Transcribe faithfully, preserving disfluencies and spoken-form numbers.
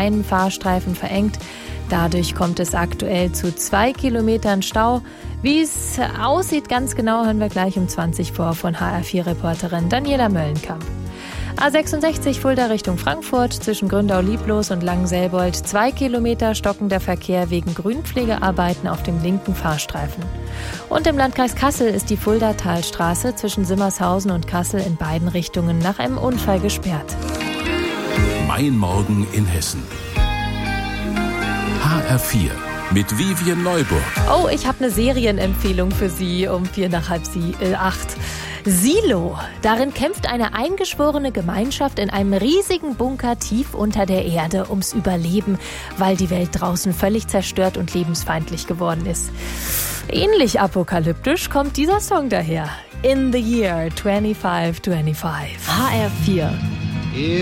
einen Fahrstreifen verengt. Dadurch kommt es aktuell zu zwei Kilometern Stau. Wie es aussieht, ganz genau, hören wir gleich um zwanzig vor von H R vier Reporterin Daniela Möllenkamp. A sechsundsechzig Fulda Richtung Frankfurt, zwischen Gründau-Lieblos und Langenselbold, zwei Kilometer stockender Verkehr wegen Grünpflegearbeiten auf dem linken Fahrstreifen. Und im Landkreis Kassel ist die Fuldatalstraße zwischen Simmershausen und Kassel in beiden Richtungen nach einem Unfall gesperrt. Mein Morgen in Hessen. H R vier mit Vivian Neuburg. Oh, ich habe eine Serienempfehlung für Sie um vier nach halb sie, äh, acht. Silo. Darin kämpft eine eingeschworene Gemeinschaft in einem riesigen Bunker tief unter der Erde ums Überleben, weil die Welt draußen völlig zerstört und lebensfeindlich geworden ist. Ähnlich apokalyptisch kommt dieser Song daher. In the year twenty-five twenty-five. H R vier.